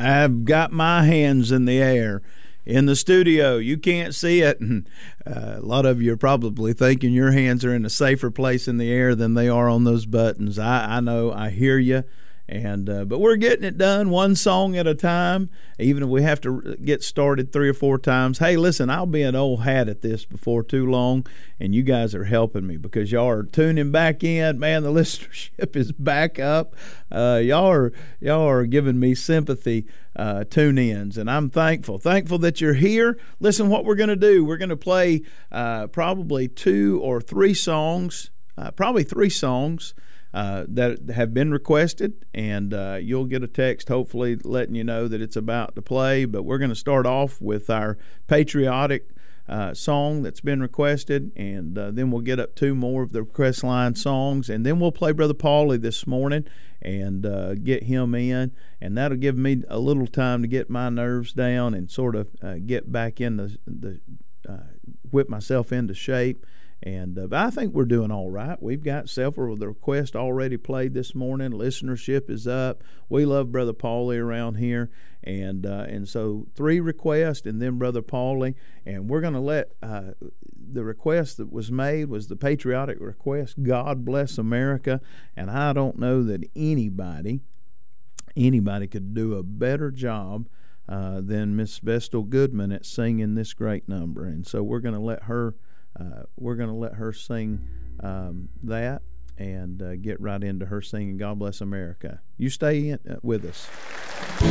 I've got my hands in the air in the studio. You can't see it. And a lot of you are probably thinking your hands are in a safer place in the air than they are on those buttons. I know. I hear you. And but we're getting it done one song at a time, even if we have to get started 3 or 4 times. Hey, listen, I'll be an old hat at this before too long, and you guys are helping me because y'all are tuning back in. Man, the listenership is back up. Y'all are giving me sympathy tune-ins, and I'm thankful that you're here. Listen, what we're going to do, we're going to play probably 2 or 3 songs, probably 3 songs that have been requested, and you'll get a text hopefully letting you know that it's about to play. But we're going to start off with our patriotic song that's been requested, and then we'll get up 2 more of the request line songs, and then we'll play Brother Paulie this morning and get him in, and that'll give me a little time to get my nerves down and sort of get back in the whip myself into shape. And but I think we're doing all right. We've got several of the requests already played this morning. Listenership is up. We love Brother Paulie around here. And so 3 requests and then Brother Paulie. And we're going to let the request that was made was the patriotic request, God Bless America. And I don't know that anybody could do a better job than Miss Vestal Goodman at singing this great number. And so we're going to let her sing that and get right into her singing God Bless America. You stay with us.